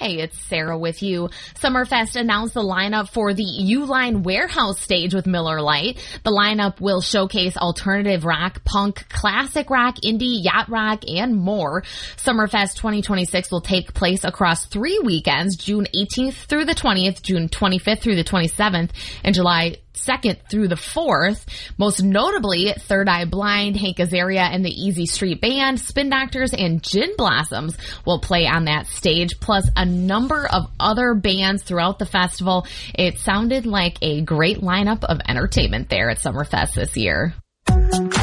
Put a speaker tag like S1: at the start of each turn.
S1: Hey, it's Sarah with you. Summerfest announced the lineup for the Uline Warehouse stage with Miller Lite. The lineup will showcase alternative rock, punk, classic rock, indie, yacht rock, and more. Summerfest 2026 will take place across 3 weekends, June 18th through the 20th, June 25th through the 27th, and July 2nd through the 4th. Most notably, Third Eye Blind, Hank Azaria and the Easy Street Band, Spin Doctors, and Gin Blossoms will play on that stage, plus a number of other bands throughout the festival. It sounded like a great lineup of entertainment there at Summerfest this year.